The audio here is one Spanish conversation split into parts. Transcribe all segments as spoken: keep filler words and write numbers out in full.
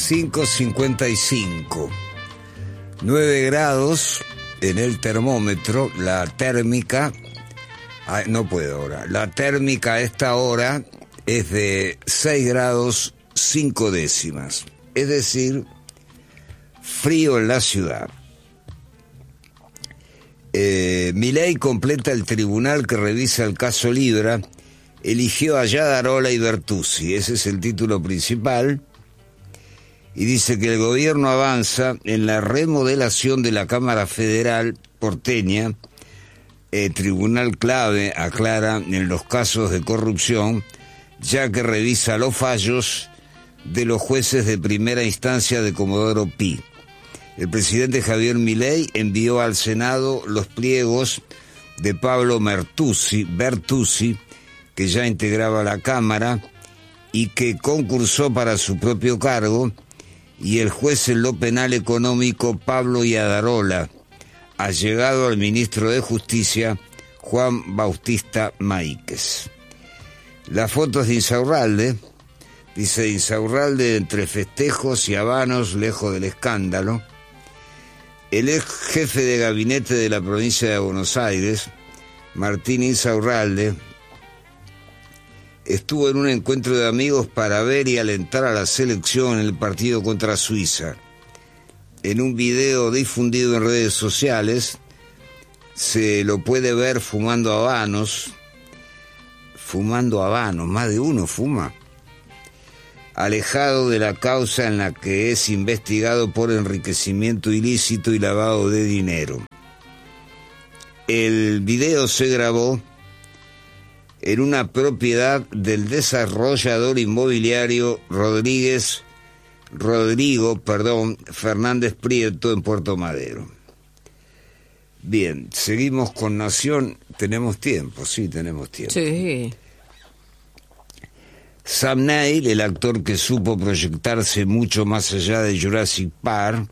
cinco cincuenta y cinco. nueve grados en el termómetro, la térmica... Ah, no puedo ahora. La térmica a esta hora es de seis grados cinco décimas. Es decir, frío en la ciudad. Eh, Milei completa el tribunal que revisa el caso Libra. Eligió a Yadarola y Bertuzzi. Ese es el título principal. Y dice que el gobierno avanza en la remodelación de la Cámara Federal porteña, eh, tribunal clave, aclara, en los casos de corrupción, ya que revisa los fallos de los jueces de primera instancia de Comodoro Pi. El presidente Javier Milei envió al Senado los pliegos de Pablo Bertuzzi, Bertuzzi, que ya integraba la Cámara y que concursó para su propio cargo, y el juez en lo penal económico Pablo Yadarola, allegado al ministro de Justicia Juan Bautista Maíquez. Las fotos de Insaurralde, dice Insaurralde entre festejos y habanos lejos del escándalo. El ex jefe de gabinete de la provincia de Buenos Aires, Martín Insaurralde, estuvo en un encuentro de amigos para ver y alentar a la selección en el partido contra Suiza. En un video difundido en redes sociales se lo puede ver fumando habanos, fumando habanos, más de uno fuma, alejado de la causa en la que es investigado por enriquecimiento ilícito y lavado de dinero. El video se grabó en una propiedad del desarrollador inmobiliario Rodríguez, Rodrigo, perdón, Fernández Prieto en Puerto Madero. Bien, seguimos con Nación. ¿Tenemos tiempo? Sí, tenemos tiempo. Sí. Sam Neill, el actor que supo proyectarse mucho más allá de Jurassic Park,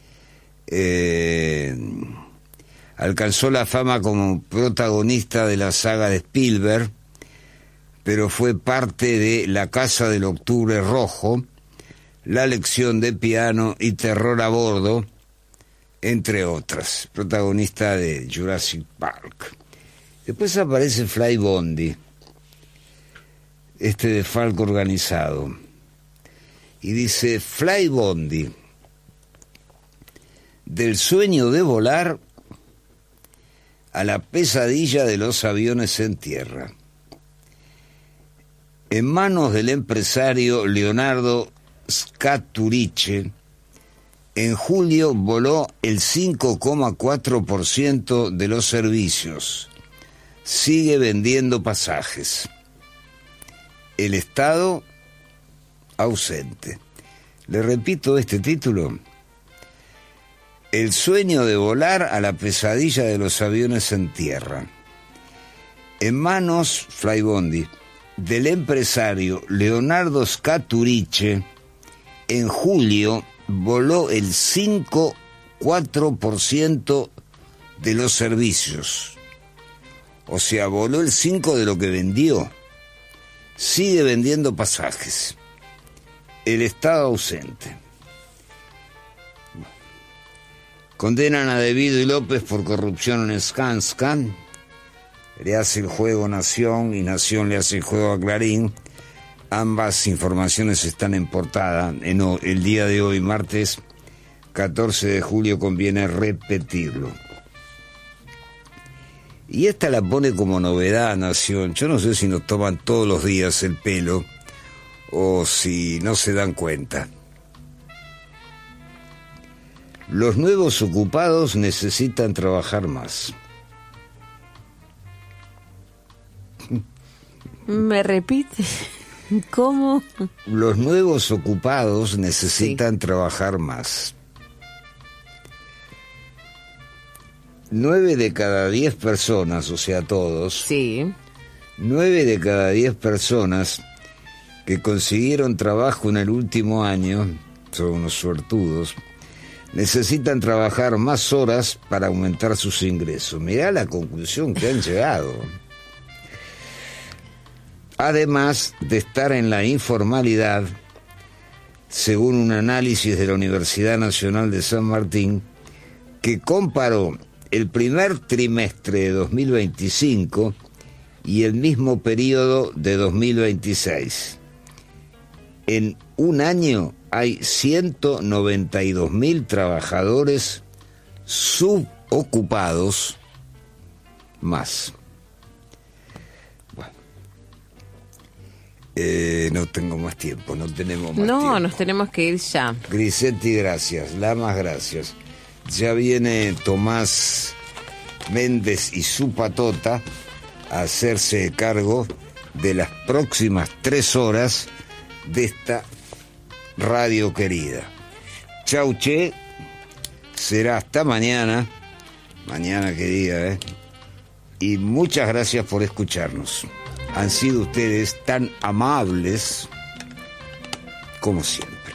eh, alcanzó la fama como protagonista de la saga de Spielberg, pero fue parte de La Casa del Octubre Rojo, La Lección de Piano y Terror a Bordo, entre otras, protagonista de Jurassic Park. Después aparece Fly Bondi, este de Falco Organizado, y dice: Fly Bondi, del sueño de volar a la pesadilla de los aviones en tierra. En manos del empresario Leonardo Scaturice, en julio voló el cinco coma cuatro por ciento de los servicios. Sigue vendiendo pasajes. El Estado ausente. Le repito este título: El sueño de volar a la pesadilla de los aviones en tierra. En manos, Flybondi, del empresario Leonardo Scaturice, en julio voló el cinco coma cuatro por ciento de los servicios. O sea, voló el cinco por ciento de lo que vendió. Sigue vendiendo pasajes. El Estado ausente. Condenan a De Vito y López por corrupción en Skanska. Le hace el juego Nación y Nación le hace el juego a Clarín. Ambas informaciones están en portada. En el día de hoy, martes catorce de julio, conviene repetirlo. Y esta la pone como novedad Nación. Yo no sé si nos toman todos los días el pelo o si no se dan cuenta. Los nuevos ocupados necesitan trabajar más. ¿Me repite? ¿Cómo? Los nuevos ocupados necesitan sí. trabajar más. Nueve de cada diez personas, o sea, todos. Sí. Nueve de cada diez personas que consiguieron trabajo en el último año, son unos suertudos, necesitan trabajar más horas para aumentar sus ingresos. Mirá la conclusión que han llegado. Además de estar en la informalidad, según un análisis de la Universidad Nacional de San Martín, que comparó el primer trimestre de dos mil veinticinco y el mismo periodo de dos mil veintiséis. En un año hay ciento noventa y dos mil trabajadores subocupados más. Bueno, eh, no tengo más tiempo, no tenemos más no, tiempo. Nos tenemos que ir ya. Grisetti, gracias, Lamas, gracias. Ya viene Tomás Méndez y su patota a hacerse cargo de las próximas tres horas de esta radio querida. Chau, che. Será hasta mañana. Mañana, que diga, ¿eh? Y muchas gracias por escucharnos. Han sido ustedes tan amables como siempre.